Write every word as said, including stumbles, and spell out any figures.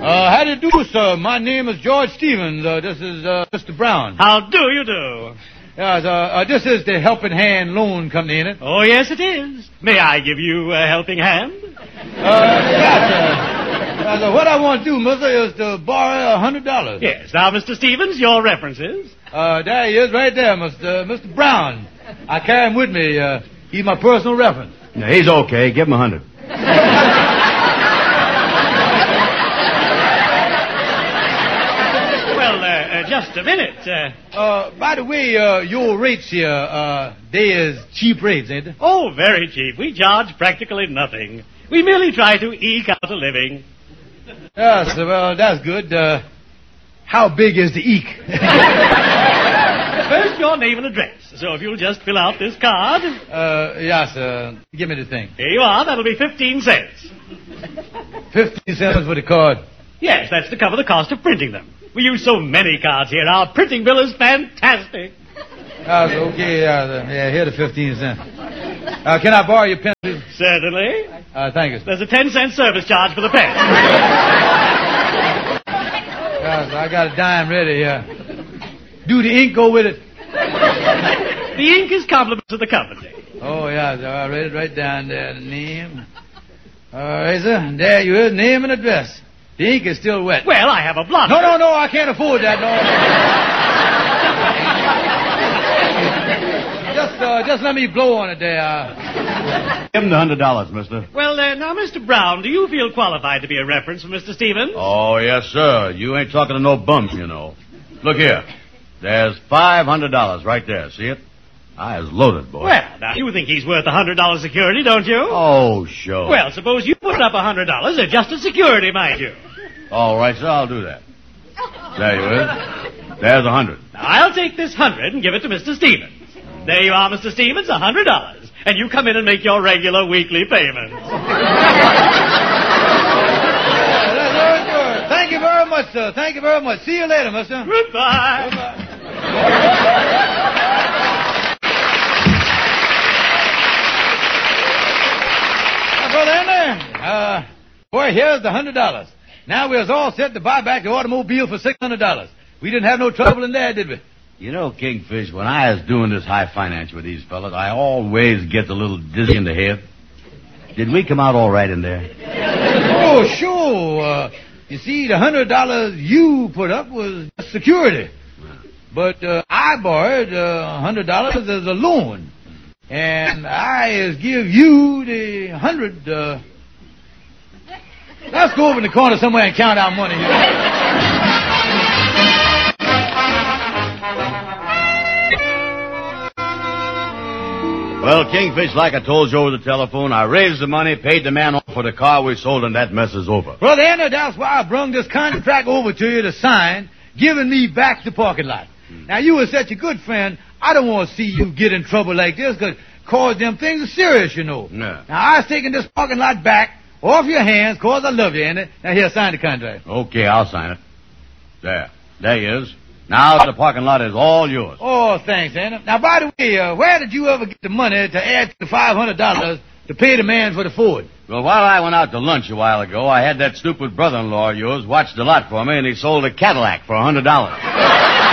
Uh, how do you do, sir? My name is George Stevens. Uh, this is uh, Mister Brown. How do you do? Yes, uh, uh, this is the Helping Hand Loan Company, ain't it? Oh, yes, it is. May I give you a helping hand? Uh, yes, sir. Uh, so what I want to do, mister, is to borrow a hundred dollars. Yes. Now, Mister Stevens, your references. Uh, there he is, right there, Mister Mister Brown. I carry him with me. Uh, he's my personal reference. No, he's okay. Give him a hundred. Well, uh, uh, just a minute. Uh, Uh, by the way, uh, your rates here, uh, they is cheap rates, ain't they? oh, very cheap. We charge practically nothing. We merely try to eke out a living. Yes, well, that's good. Uh, how big is the eek? First, your name and address. So if you'll just fill out this card. uh, yes, uh, give me the thing. Here you are. That'll be fifteen cents. Fifteen cents for the card. Yes, that's to cover the cost of printing them. We use so many cards here. Our printing bill is fantastic. Yes, okay, uh, yeah, here the fifteen cents. Uh, can I borrow your pen, please? Certainly. Uh, thank you, sir. There's a ten cent service charge for the pen. Yes, I got a dime ready here. Do the ink go with it? The ink is compliments of the company. Oh, yes, I read it right down there, the name. All right, sir, there you is, name and address. The ink is still wet. Well, I have a blotter. No, no, no, I can't afford that, no. just, uh, just let me blow on it there. Uh... Give him the hundred dollars, mister. Well, uh, now, Mister Brown, do you feel qualified to be a reference for Mister Stevens? Oh, yes, sir. You ain't talking to no bums, you know. Look here. There's five hundred dollars right there. See it? I is loaded, boy. Well, now, you think he's worth a hundred dollars security, don't you? Oh, sure. Well, suppose you put up a hundred dollars, just as security, mind you. All right, sir, I'll do that. There you is. There's a hundred. Now, I'll take this hundred and give it to Mister Stevens. There you are, Mister Stevens, a hundred dollars. And you come in and make your regular weekly payments. Thank you very much, sir. Thank you very much. See you later, mister. Goodbye. Goodbye. Now, Brother Henry, uh, boy, here's the hundred dollars. Now we was all set to buy back the automobile for six hundred dollars. We didn't have no trouble in there, did we? You know, Kingfish, when I was doing this high finance with these fellas, I always get a little dizzy in the head. Did we come out all right in there? Oh, sure. Uh, you see, the hundred dollars you put up was security. But uh, I borrowed a uh, hundred dollars as a loan. And I is give you the hundred, uh... Let's go over in the corner somewhere and count our money here. Well, Kingfish, like I told you over the telephone, I raised the money, paid the man off for the car we sold, and that mess is over. Well, Anna, that's why I brung this contract over to you to sign, giving me back the parking lot. Hmm. Now, you were such a good friend, I don't want to see you get in trouble like this, because cause them things are serious, you know. Yeah. Now, I was taking this parking lot back off your hands, cause I love you, Anna. Now, here, sign the contract. Okay, I'll sign it. There. There he is. Now the parking lot is all yours. Oh, thanks, Anna. Now, by the way, uh, where did you ever get the money to add to the five hundred dollars to pay the man for the Ford? Well, while I went out to lunch a while ago, I had that stupid brother-in-law of yours watch the lot for me, and he sold a Cadillac for one hundred dollars.